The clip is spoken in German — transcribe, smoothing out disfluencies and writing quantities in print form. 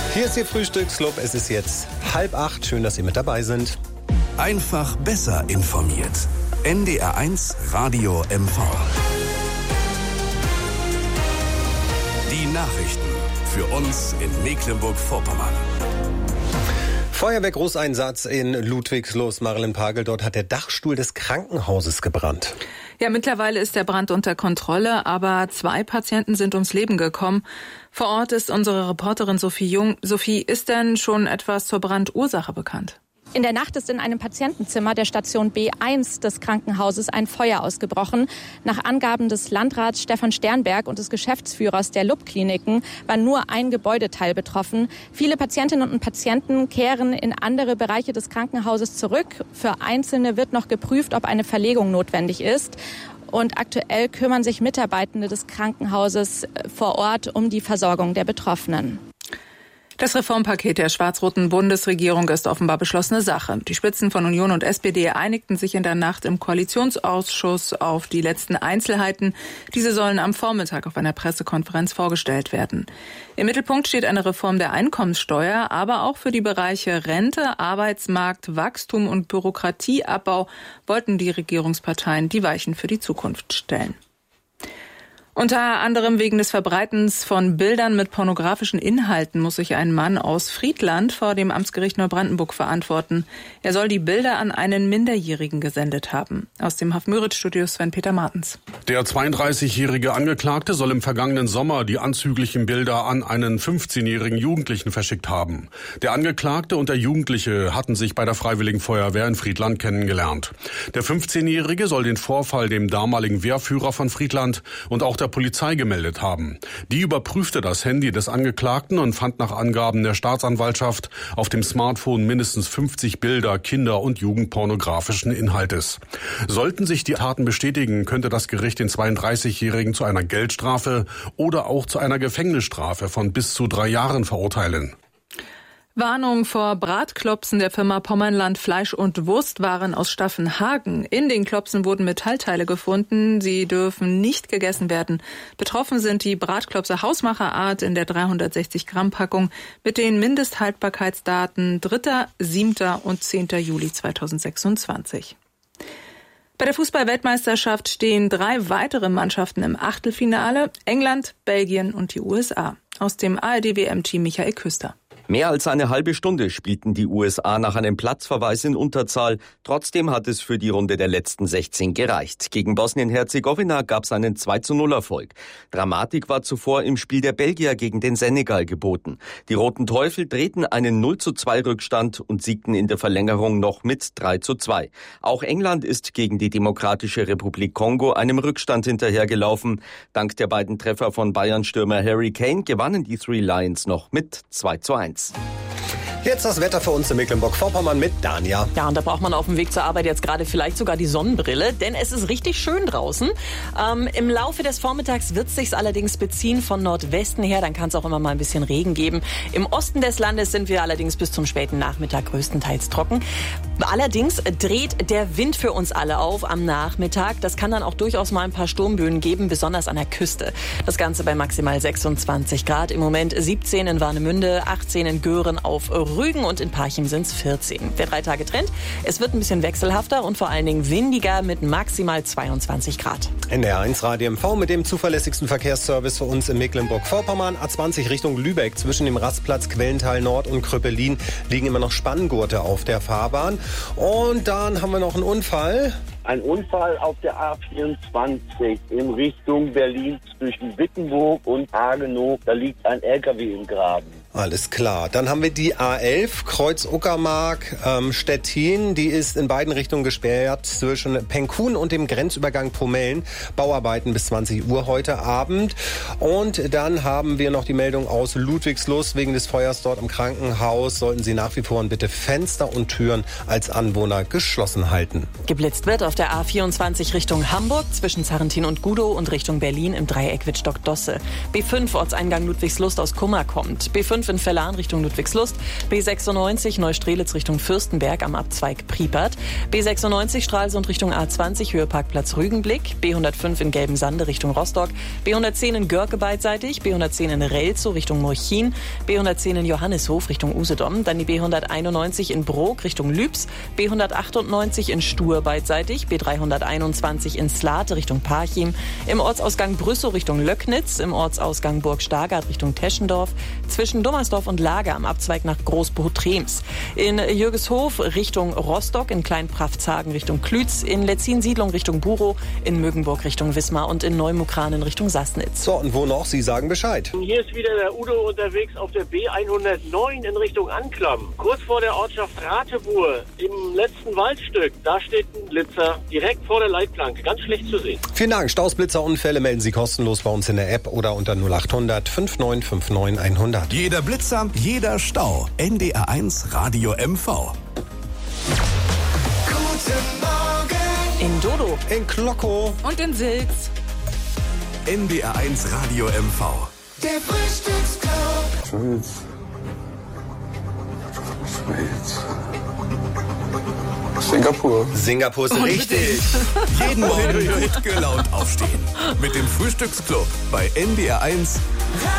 Hier ist Ihr Frühstücksclub. Es ist jetzt 7:30. Schön, dass Sie mit dabei sind. Einfach besser informiert. NDR1 Radio MV. Die Nachrichten für uns in Mecklenburg-Vorpommern. Feuerwehr-Großeinsatz in Ludwigslust, Marilyn Pagel. Dort hat der Dachstuhl des Krankenhauses gebrannt. Ja, mittlerweile ist der Brand unter Kontrolle, aber 2 Patienten sind ums Leben gekommen. Vor Ort ist unsere Reporterin Sophie Jung. Sophie, ist denn schon etwas zur Brandursache bekannt? In der Nacht ist in einem Patientenzimmer der Station B1 des Krankenhauses ein Feuer ausgebrochen. Nach Angaben des Landrats Stefan Sternberg und des Geschäftsführers der LUB-Kliniken war nur ein Gebäudeteil betroffen. Viele Patientinnen und Patienten kehren in andere Bereiche des Krankenhauses zurück. Für Einzelne wird noch geprüft, ob eine Verlegung notwendig ist. Und aktuell kümmern sich Mitarbeitende des Krankenhauses vor Ort um die Versorgung der Betroffenen. Das Reformpaket der schwarz-roten Bundesregierung ist offenbar beschlossene Sache. Die Spitzen von Union und SPD einigten sich in der Nacht im Koalitionsausschuss auf die letzten Einzelheiten. Diese sollen am Vormittag auf einer Pressekonferenz vorgestellt werden. Im Mittelpunkt steht eine Reform der Einkommenssteuer, aber auch für die Bereiche Rente, Arbeitsmarkt, Wachstum und Bürokratieabbau wollten die Regierungsparteien die Weichen für die Zukunft stellen. Unter anderem wegen des Verbreitens von Bildern mit pornografischen Inhalten muss sich ein Mann aus Friedland vor dem Amtsgericht Neubrandenburg verantworten. Er soll die Bilder an einen Minderjährigen gesendet haben. Aus dem Haff-Müritz-Studio Sven-Peter Martens. Der 32-jährige Angeklagte soll im vergangenen Sommer die anzüglichen Bilder an einen 15-jährigen Jugendlichen verschickt haben. Der Angeklagte und der Jugendliche hatten sich bei der Freiwilligen Feuerwehr in Friedland kennengelernt. Der 15-jährige soll den Vorfall dem damaligen Wehrführer von Friedland und auch der Polizei gemeldet haben. Die überprüfte das Handy des Angeklagten und fand nach Angaben der Staatsanwaltschaft auf dem Smartphone mindestens 50 Bilder kinder- und jugendpornografischen Inhaltes. Sollten sich die Taten bestätigen, könnte das Gericht den 32-Jährigen zu einer Geldstrafe oder auch zu einer Gefängnisstrafe von bis zu 3 Jahren verurteilen. Warnung vor Bratklopsen der Firma Pommerland Fleisch und Wurstwaren aus Staffenhagen. In den Klopsen wurden Metallteile gefunden. Sie dürfen nicht gegessen werden. Betroffen sind die Bratklopse Hausmacherart in der 360-Gramm-Packung mit den Mindesthaltbarkeitsdaten 3., 7. und 10. Juli 2026. Bei der Fußball-Weltmeisterschaft stehen 3 weitere Mannschaften im Achtelfinale: England, Belgien und die USA. Aus dem ARD-WM-Team Michael Küster. Mehr als eine halbe Stunde spielten die USA nach einem Platzverweis in Unterzahl. Trotzdem hat es für die Runde der letzten 16 gereicht. Gegen Bosnien-Herzegowina gab es einen 2:0-Erfolg. Dramatik war zuvor im Spiel der Belgier gegen den Senegal geboten. Die Roten Teufel drehten einen 0:2-Rückstand und siegten in der Verlängerung noch mit 3:2. Auch England ist gegen die Demokratische Republik Kongo einem Rückstand hinterhergelaufen. Dank der beiden Treffer von Bayern-Stürmer Harry Kane gewannen die Three Lions noch mit 2:1. Jetzt das Wetter für uns in Mecklenburg-Vorpommern mit Dania. Ja, und da braucht man auf dem Weg zur Arbeit jetzt gerade vielleicht sogar die Sonnenbrille, denn es ist richtig schön draußen. Im Laufe des Vormittags wird es sich allerdings beziehen von Nordwesten her, dann kann es auch immer mal ein bisschen Regen geben. Im Osten des Landes sind wir allerdings bis zum späten Nachmittag größtenteils trocken. Allerdings dreht der Wind für uns alle auf am Nachmittag. Das kann dann auch durchaus mal ein paar Sturmböen geben, besonders an der Küste. Das Ganze bei maximal 26 Grad. Im Moment 17 in Warnemünde, 18 in Göhren auf Rügen und in Parchim sind es 14. Der 3 Tage Trend. Es wird ein bisschen wechselhafter und vor allen Dingen windiger mit maximal 22 Grad. NDR1 Radio MV mit dem zuverlässigsten Verkehrsservice für uns in Mecklenburg-Vorpommern. A20 Richtung Lübeck zwischen dem Rastplatz Quellental Nord und Kröpelin liegen immer noch Spanngurte auf der Fahrbahn. Und dann haben wir noch einen Unfall. Ein Unfall auf der A24 in Richtung Berlin zwischen Wittenburg und Hagenow. Da liegt ein LKW im Graben. Alles klar. Dann haben wir die A11, Kreuz Uckermark, Stettin. Die ist in beiden Richtungen gesperrt zwischen Penkun und dem Grenzübergang Pomellen. Bauarbeiten bis 20 Uhr heute Abend. Und dann haben wir noch die Meldung aus Ludwigslust. Wegen des Feuers dort im Krankenhaus sollten Sie nach wie vor bitte Fenster und Türen als Anwohner geschlossen halten. Geblitzt wird auf der A24 Richtung Hamburg zwischen Sarrentin und Gudow und Richtung Berlin im Dreieck Wittstock-Dosse. B5 Ortseingang Ludwigslust aus Kummer kommt. B5 B5 in Vellan Richtung Ludwigslust, B96 Neustrelitz Richtung Fürstenberg am Abzweig Priepert, B96 Stralsund Richtung A20 Höheparkplatz Rügenblick, B105 in Gelbensande Richtung Rostock, B110 in Görke beidseitig, B110 in Relzow Richtung Murchin, B110 in Johannishof Richtung Usedom, dann die B191 in Brok Richtung Lübs, B198 in Stur beidseitig, B321 in Slate Richtung Parchim, im Ortsausgang Brüssow Richtung Löcknitz, im Ortsausgang Burg Stargard Richtung Teschendorf, zwischen Dummersdorf und Lager am Abzweig nach Großbuch-Trems, in Jürgeshof Richtung Rostock, in Kleinpraftshagen Richtung Klütz, in Letzin-Siedlung Richtung Burow, in Mögenburg Richtung Wismar und in Neumukranen Richtung Sassnitz. So, und wo noch? Sie sagen Bescheid. Hier ist wieder der Udo unterwegs auf der B109 in Richtung Anklam. Kurz vor der Ortschaft Ratebuhr, im letzten Waldstück, da steht ein Blitzer direkt vor der Leitplanke. Ganz schlecht zu sehen. Vielen Dank. Staus, Blitzer, Unfälle melden Sie kostenlos bei uns in der App oder unter 0800 5959 100. Jeder Blitzer, jeder Stau. NDR1 Radio MV. Guten Morgen. In Dodo. In Klockow. Und in Silz. NDR1 Radio MV. Der Frühstücksclub. Singapur ist richtig. Jeden Morgen gut gelaunt aufstehen. Mit dem Frühstücksclub bei NDR1